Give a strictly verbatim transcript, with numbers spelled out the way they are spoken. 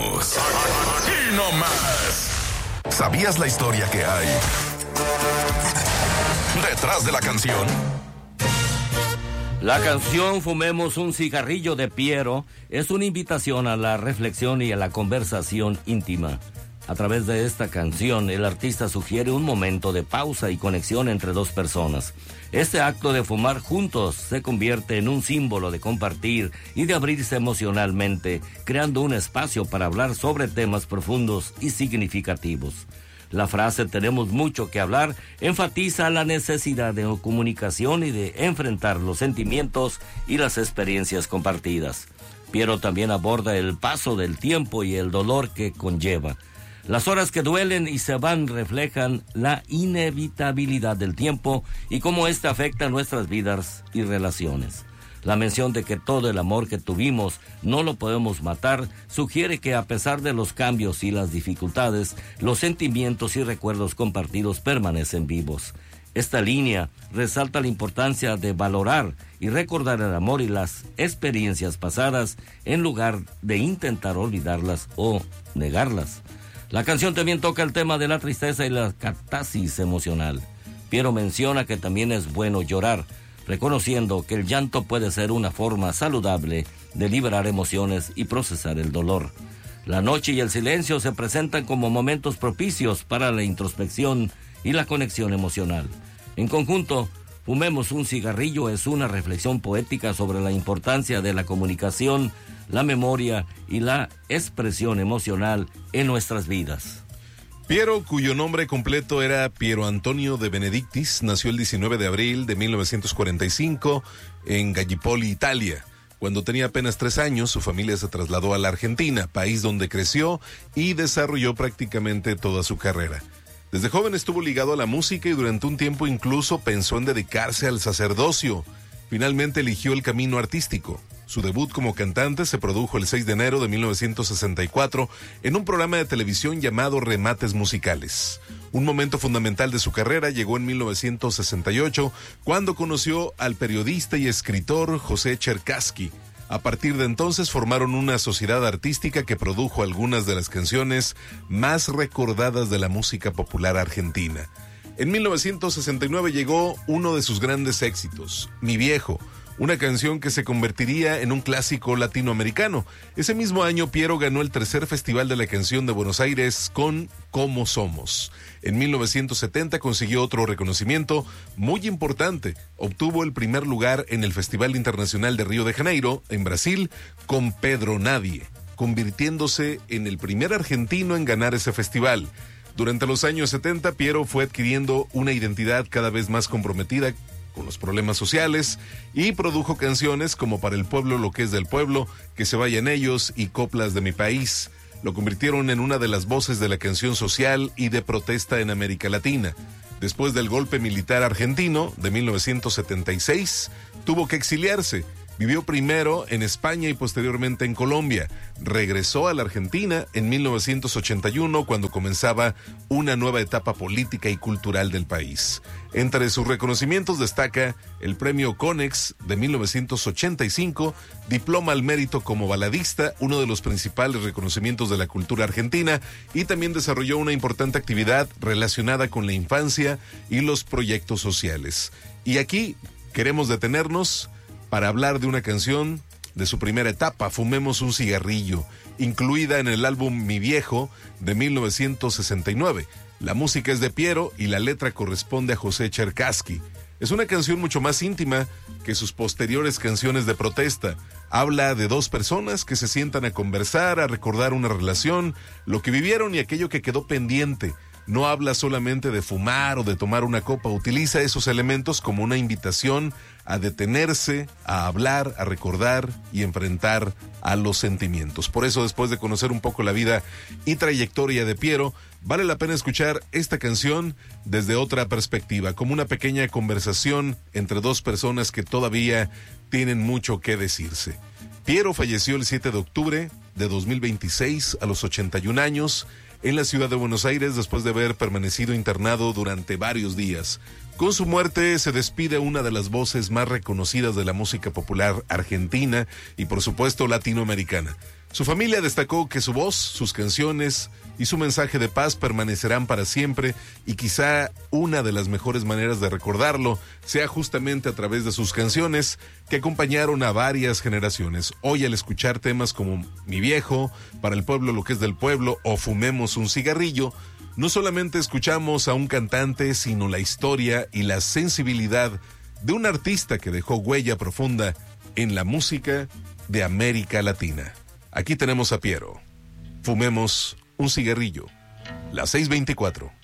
continuamos. Aquí nomás. ¿Sabías la historia que hay detrás de la canción? La canción Fumemos un cigarrillo de Piero es una invitación a la reflexión y a la conversación íntima. A través de esta canción, el artista sugiere un momento de pausa y conexión entre dos personas. Este acto de fumar juntos se convierte en un símbolo de compartir y de abrirse emocionalmente, creando un espacio para hablar sobre temas profundos y significativos. La frase "tenemos mucho que hablar" enfatiza la necesidad de comunicación y de enfrentar los sentimientos y las experiencias compartidas. Piero también aborda el paso del tiempo y el dolor que conlleva. Las horas que duelen y se van reflejan la inevitabilidad del tiempo y cómo éste afecta nuestras vidas y relaciones. La mención de que todo el amor que tuvimos no lo podemos matar sugiere que a pesar de los cambios y las dificultades, los sentimientos y recuerdos compartidos permanecen vivos. Esta línea resalta la importancia de valorar y recordar el amor y las experiencias pasadas en lugar de intentar olvidarlas o negarlas. La canción también toca el tema de la tristeza y la catarsis emocional. Piero menciona que también es bueno llorar, reconociendo que el llanto puede ser una forma saludable de liberar emociones y procesar el dolor. La noche y el silencio se presentan como momentos propicios para la introspección y la conexión emocional. En conjunto, Fumemos un cigarrillo es una reflexión poética sobre la importancia de la comunicación, la memoria y la expresión emocional en nuestras vidas. Piero, cuyo nombre completo era Piero Antonio de Benedictis, nació el diecinueve de abril de mil novecientos cuarenta y cinco en Gallipoli, Italia. Cuando tenía apenas tres años, su familia se trasladó a la Argentina, país donde creció y desarrolló prácticamente toda su carrera. Desde joven estuvo ligado a la música y durante un tiempo incluso pensó en dedicarse al sacerdocio. Finalmente eligió el camino artístico. Su debut como cantante se produjo el seis de enero de mil novecientos sesenta y cuatro en un programa de televisión llamado Remates Musicales. Un momento fundamental de su carrera llegó en mil novecientos sesenta y ocho, cuando conoció al periodista y escritor José Cherkassky. A partir de entonces formaron una sociedad artística que produjo algunas de las canciones más recordadas de la música popular argentina. En mil novecientos sesenta y nueve llegó uno de sus grandes éxitos, Mi Viejo, una canción que se convertiría en un clásico latinoamericano. Ese mismo año, Piero ganó el tercer Festival de la Canción de Buenos Aires con Cómo Somos. En mil novecientos setenta consiguió otro reconocimiento muy importante. Obtuvo el primer lugar en el Festival Internacional de Río de Janeiro, en Brasil, con Pedro Nadie, convirtiéndose en el primer argentino en ganar ese festival. Durante los años setenta, Piero fue adquiriendo una identidad cada vez más comprometida con los problemas sociales y produjo canciones como Para el pueblo lo que es del pueblo, Que se vayan ellos y Coplas de mi país. Lo convirtieron en una de las voces de la canción social y de protesta en América Latina. Después del golpe militar argentino de mil novecientos setenta y seis, tuvo que exiliarse. Vivió primero en España y posteriormente en Colombia. Regresó a la Argentina en mil novecientos ochenta y uno, cuando comenzaba una nueva etapa política y cultural del país. Entre sus reconocimientos destaca el premio Conex de mil novecientos ochenta y cinco, diploma al mérito como baladista, uno de los principales reconocimientos de la cultura argentina, y también desarrolló una importante actividad relacionada con la infancia y los proyectos sociales. Y aquí queremos detenernos para hablar de una canción de su primera etapa, Fumemos un cigarrillo, incluida en el álbum Mi Viejo de mil novecientos sesenta y nueve. La música es de Piero y la letra corresponde a José Cherkassky. Es una canción mucho más íntima que sus posteriores canciones de protesta. Habla de dos personas que se sientan a conversar, a recordar una relación, lo que vivieron y aquello que quedó pendiente. No habla solamente de fumar o de tomar una copa, utiliza esos elementos como una invitación a detenerse, a hablar, a recordar y enfrentar a los sentimientos. Por eso, después de conocer un poco la vida y trayectoria de Piero, vale la pena escuchar esta canción desde otra perspectiva, como una pequeña conversación entre dos personas que todavía tienen mucho que decirse. Piero falleció el siete de octubre de dos mil veintiséis a los ochenta y un años en la ciudad de Buenos Aires, después de haber permanecido internado durante varios días. Con su muerte se despide una de las voces más reconocidas de la música popular argentina y por supuesto latinoamericana. Su familia destacó que su voz, sus canciones y su mensaje de paz permanecerán para siempre, y quizá una de las mejores maneras de recordarlo sea justamente a través de sus canciones que acompañaron a varias generaciones. Hoy, al escuchar temas como Mi Viejo, Para el Pueblo lo que es del pueblo o Fumemos un cigarrillo, no solamente escuchamos a un cantante, sino la historia y la sensibilidad de un artista que dejó huella profunda en la música de América Latina. Aquí tenemos a Piero. Fumemos un cigarrillo. Las seis veinticuatro.